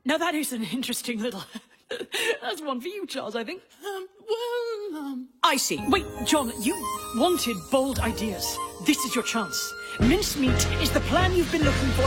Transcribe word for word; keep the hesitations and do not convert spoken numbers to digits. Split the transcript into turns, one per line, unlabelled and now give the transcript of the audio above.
Now that is an interesting little... That's one for you, Charles, I think.
Um, well, um...
I see. Wait, John, you wanted bold ideas. This is your chance. Mincemeat is the plan you've been looking for